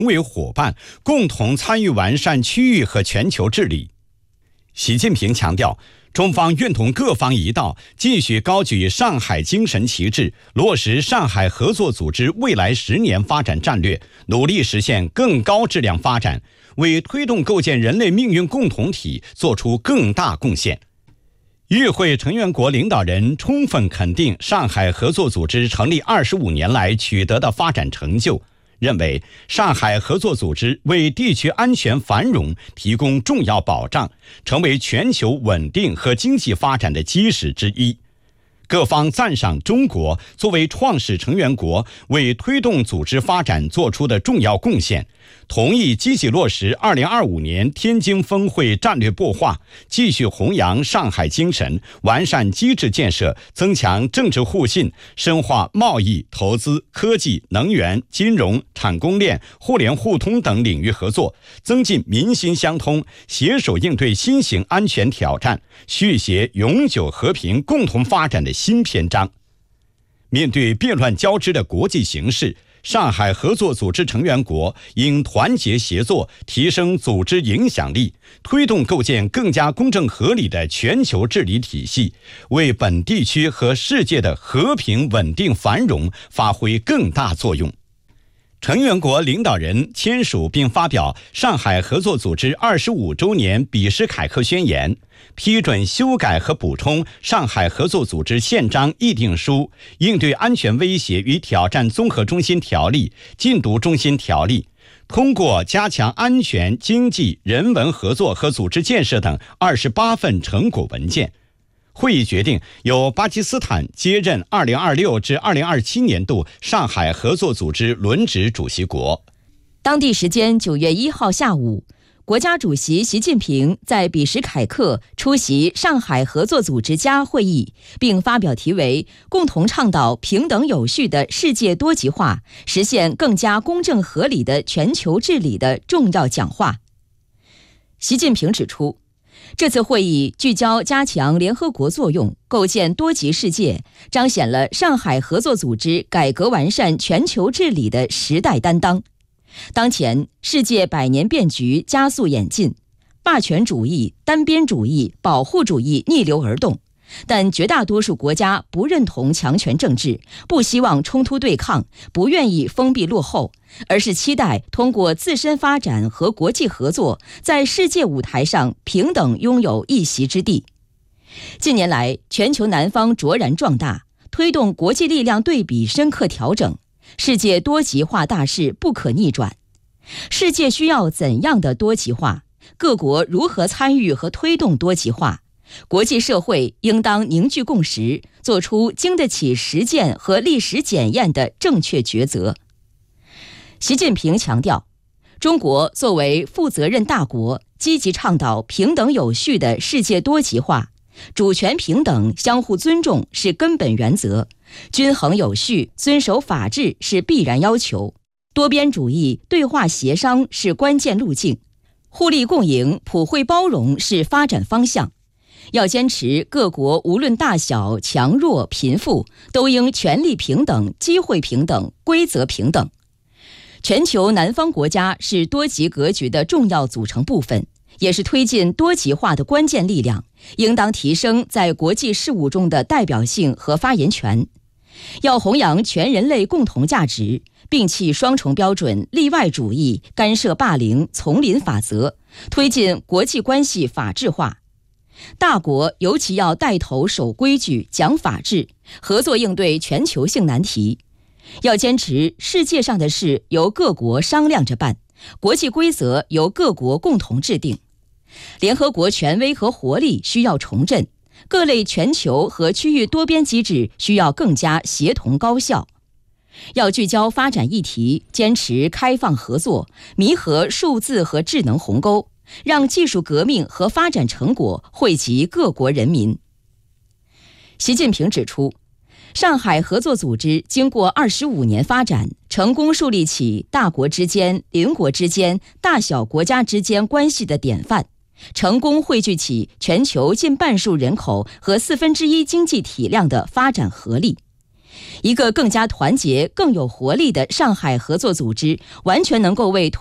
为伙伴，共同参与完善区域和全球治理。习近平强调，中方愿同各方一道，继续高举上海精神旗帜，落实上海合作组织未来10年发展战略，努力实现更高质量发展，为推动构建人类命运共同体作出更大贡献。与会成员国领导人充分肯定上海合作组织成立25年来取得的发展成就，认为上海合作组织为地区安全繁荣提供重要保障，成为全球稳定和经济发展的基石之一。各方赞赏中国作为创始成员国为推动组织发展做出的重要贡献，同意积极落实2025年天津峰会战略擘画，继续弘扬上海精神，完善机制建设，增强政治互信，深化贸易、投资、科技、能源、金融、产供链、互联互通等领域合作，增进民心相通，携手应对新型安全挑战，续写永久和平共同发展的新篇章。面对变乱交织的国际形势，上海合作组织成员国应团结协作，提升组织影响力，推动构建更加公正合理的全球治理体系，为本地区和世界的和平稳定繁荣发挥更大作用。成员国领导人签署并发表上海合作组织25周年比什凯克宣言，批准修改和补充上海合作组织宪章议定书、应对安全威胁与挑战综合中心条例、禁毒中心条例，通过加强安全、经济、人文合作和组织建设等28份成果文件。会议决定由巴基斯坦接任2026至2027年度上海合作组织轮值主席国。 当地时间9月1号下午，国家主席习近平在比什凯克出席上海合作组织家会议，并发表题为“共同倡导平等有序的世界多极化，实现更加公正合理的全球治理”的重要讲话。习近平指出，这次会议聚焦加强联合国作用，构建多极世界，彰显了上海合作组织改革完善全球治理的时代担当。当前世界百年变局加速演进，霸权主义、单边主义、保护主义逆流而动，但绝大多数国家不认同强权政治，不希望冲突对抗，不愿意封闭落后，而是期待通过自身发展和国际合作，在世界舞台上平等拥有一席之地。近年来，全球南方卓然壮大，推动国际力量对比深刻调整，世界多极化大势不可逆转。世界需要怎样的多极化？各国如何参与和推动多极化？国际社会应当凝聚共识，做出经得起实践和历史检验的正确抉择。习近平强调，中国作为负责任大国，积极倡导平等有序的世界多极化，主权平等、相互尊重是根本原则，均衡有序、遵守法治是必然要求，多边主义、对话协商是关键路径，互利共赢、普惠包容是发展方向。要坚持各国无论大小、强弱、贫富，都应权利平等、机会平等、规则平等。全球南方国家是多极格局的重要组成部分，也是推进多极化的关键力量，应当提升在国际事务中的代表性和发言权。要弘扬全人类共同价值，摒弃双重标准、例外主义、干涉霸凌、丛林法则，推进国际关系法治化。大国尤其要带头守规矩、讲法治，合作应对全球性难题。要坚持世界上的事由各国商量着办，国际规则由各国共同制定。联合国权威和活力需要重振，各类全球和区域多边机制需要更加协同高效。要聚焦发展议题，坚持开放合作，弥合数字和智能鸿沟，让技术革命和发展成果惠及各国人民。习近平指出，上海合作组织经过25年发展，成功树立起大国之间、邻国之间、大小国家之间关系的典范，成功汇聚起全球近半数人口和1/4经济体量的发展合力。 一个更加团结、更有活力的上海合作组织，完全能够为